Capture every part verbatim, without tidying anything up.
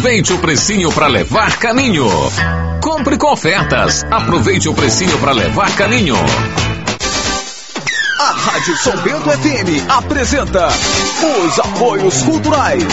Aproveite o precinho para levar caminho. Compre com ofertas. Aproveite o precinho para levar caminho. A Rádio São Bento F M apresenta os apoios culturais.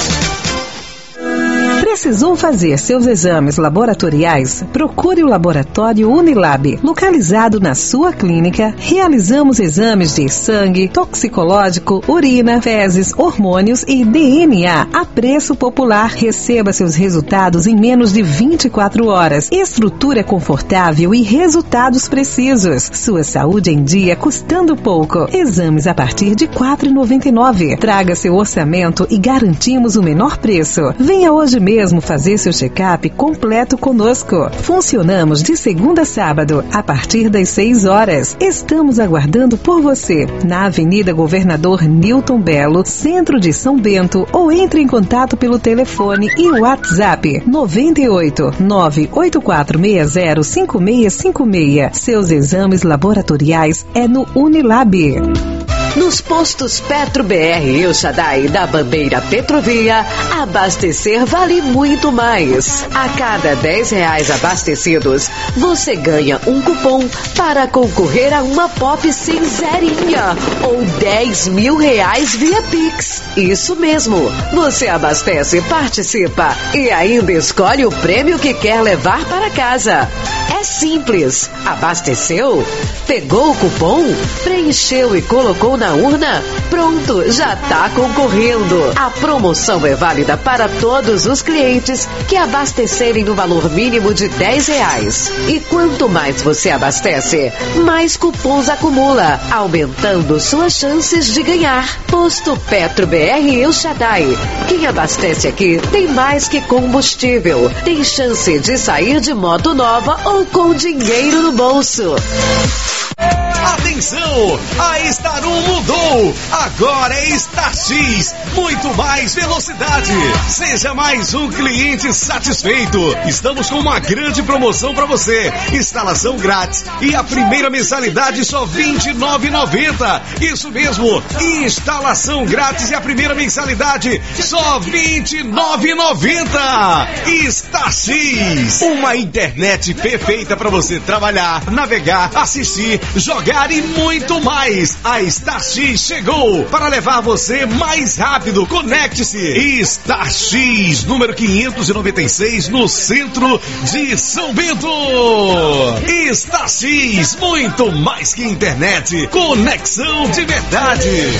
Precisou fazer seus exames laboratoriais? Procure o Laboratório Unilab. Localizado na sua clínica, realizamos exames de sangue, toxicológico, urina, fezes, hormônios e D N A. A preço popular, receba seus resultados em menos de vinte e quatro horas. Estrutura confortável e resultados precisos. Sua saúde em dia custando pouco. Exames a partir de quatro reais e noventa e nove centavos. Traga seu orçamento e garantimos o menor preço. Venha hoje mesmo fazer seu check-up completo conosco. Funcionamos de segunda a sábado, a partir das seis horas. Estamos aguardando por você, na Avenida Governador Newton Belo, centro de São Bento, ou entre em contato pelo telefone e WhatsApp noventa e oito, nove oito quatro seis zero, cinco seis cinco seis. Seus exames laboratoriais é no Unilab. Nos postos Petro B R El Shaddai da Bandeira Petrovia, abastecer vale muito mais. A cada dez reais abastecidos, você ganha um cupom para concorrer a uma Pop sem zerinha ou dez mil reais via Pix. Isso mesmo, você abastece, participa e ainda escolhe o prêmio que quer levar para casa. É simples, abasteceu, pegou o cupom, preencheu e colocou na urna, pronto, já está concorrendo. A promoção é válida para todos os clientes que abastecerem no valor mínimo de dez reais. E quanto mais você abastece, mais cupons acumula, aumentando suas chances de ganhar. Posto Petro B R El Shaddai. Quem abastece aqui tem mais que combustível. Tem chance de sair de moto nova ou com dinheiro no bolso. Atenção! A Star um mudou! Agora é Star X, muito mais velocidade. Seja mais um cliente satisfeito. Estamos com uma grande promoção para você. Instalação grátis e a primeira mensalidade só vinte e nove reais e noventa centavos. Isso mesmo, instalação grátis e a primeira mensalidade só vinte e nove reais e noventa centavos. Star X, uma internet perfeita para você trabalhar, navegar, assistir, jogar e muito mais. A Star X chegou para levar você mais rápido. Conecte-se. Star X, número quinhentos e noventa e seis, no centro de São Bento. Star X, muito mais que internet. Conexão de verdade.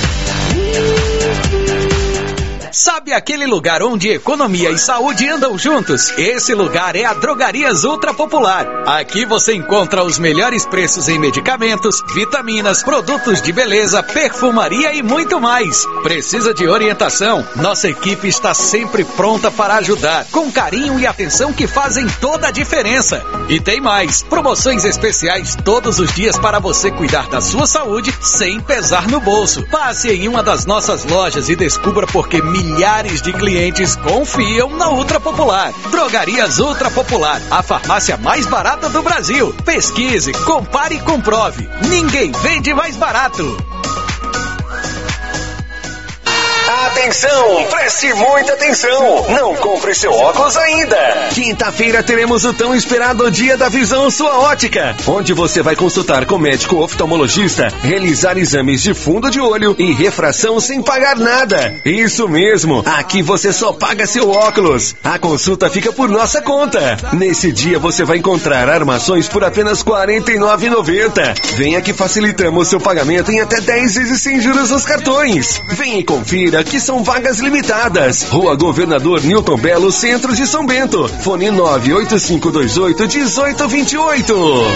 Sabe aquele lugar onde economia e saúde andam juntos? Esse lugar é a Drogarias Ultra Popular. Aqui você encontra os melhores preços em medicamentos, vitaminas, produtos de beleza, perfumaria e muito mais. Precisa de orientação? Nossa equipe está sempre pronta para ajudar, com carinho e atenção que fazem toda a diferença. E tem mais, promoções especiais todos os dias para você cuidar da sua saúde sem pesar no bolso. Passe em uma das nossas lojas e descubra por que milhares de clientes confiam na Ultra Popular. Drogarias Ultra Popular, a farmácia mais barata do Brasil. Pesquise, compare e comprove. Ninguém vende mais barato. Atenção, preste muita atenção, não compre seu óculos ainda. Quinta-feira teremos o tão esperado Dia da Visão Sua Ótica, onde você vai consultar com médico oftalmologista, realizar exames de fundo de olho e refração sem pagar nada. Isso mesmo, aqui você só paga seu óculos. A consulta fica por nossa conta. Nesse dia você vai encontrar armações por apenas quarenta e nove reais e noventa centavos. Venha que facilitamos seu pagamento em até dez vezes sem juros nos cartões. Venha e confira que são vagas limitadas. Rua Governador Newton Belo, centro de São Bento. Fone nove oito cinco dois oito, um oito dois oito.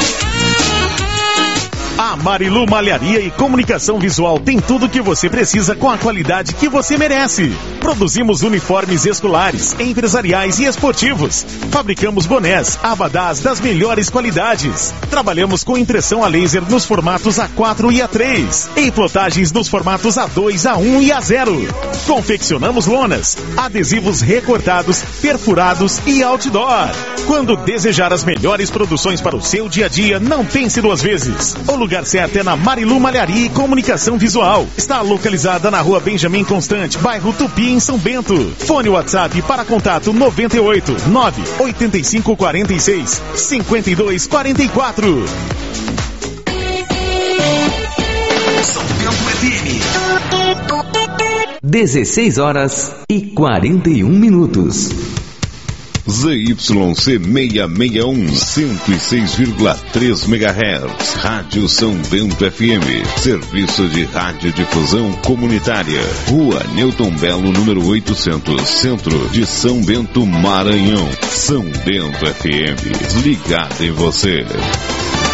A Marilu Malharia e Comunicação Visual tem tudo o que você precisa com a qualidade que você merece. Produzimos uniformes escolares, empresariais e esportivos. Fabricamos bonés, abadás das melhores qualidades. Trabalhamos com impressão a laser nos formatos A quatro e A três. E plotagens nos formatos A dois, A um e A zero. Confeccionamos lonas, adesivos recortados, perfurados e outdoor. Quando desejar as melhores produções para o seu dia a dia, não pense duas vezes. O lugar certo é na Marilu Malharia e Comunicação Visual. Está localizada na rua Benjamin Constante, bairro Tupi, em São Bento. Fone WhatsApp para contato noventa e oito, nove oitenta e cinco, quarenta e seis, cinquenta e dois, quarenta e quatro. São Bento F M. dezesseis horas e quarenta e um minutos. Z Y C seiscentos e sessenta e um, cento e seis vírgula três megahertz, Rádio São Bento F M, serviço de radiodifusão comunitária, Rua Newton Belo, número oitocentos, Centro de São Bento, Maranhão. São Bento F M, ligado em você.